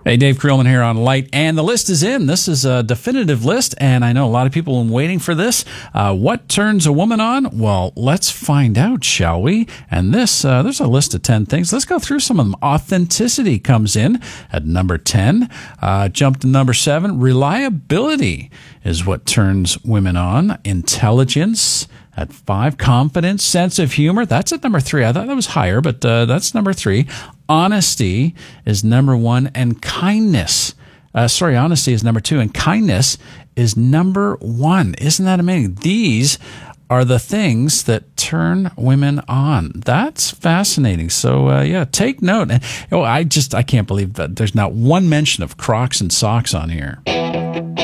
Hey, Dave Creelman here on Light, and the list is in. This is a definitive list, and I know a lot of people have been waiting for this. What turns a woman on? Well, let's find out, shall we? And there's a list of 10 things. Let's go through some of them. Authenticity comes in at number 10. Jump to number 7. Reliability is what turns women on. Intelligence at 5. Confidence, sense of humor. That's at number 3. I thought that was higher, but that's number 3. Honesty is number 1, and kindness. Honesty is number 2, and kindness is number 1. Isn't that amazing? These are the things that turn women on. That's fascinating. So, take note. And, I can't believe that there's not one mention of Crocs and socks on here.